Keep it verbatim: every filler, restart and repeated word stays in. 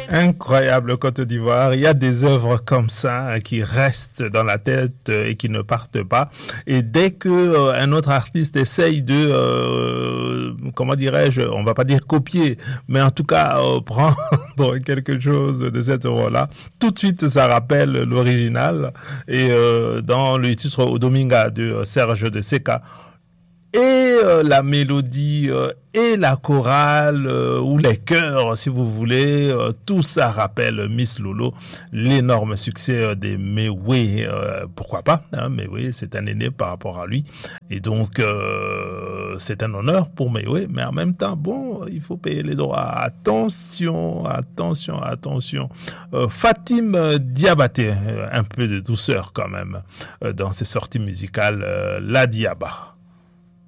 Incroyable Côte d'Ivoire. Il y a des œuvres comme ça hein, qui restent dans la tête euh, et qui ne partent pas. Et dès que euh, un autre artiste essaye de, euh, comment dirais-je, on va pas dire copier, mais en tout cas euh, prendre quelque chose de cette œuvre-là, tout de suite ça rappelle l'original. Et euh, dans le titre Odominga de euh, Serge de Seka, et euh, la mélodie euh, et la chorale euh, ou les chœurs si vous voulez, euh, tout ça rappelle Miss Lolo, l'énorme succès euh, des Mewe, euh, pourquoi pas hein, Mewe c'est un aîné par rapport à lui et donc euh, c'est un honneur pour Mewe, mais en même temps bon il faut payer les droits, attention attention attention euh, Fatim Diabaté, un peu de douceur quand même euh, dans ses sorties musicales, euh, la Diaba.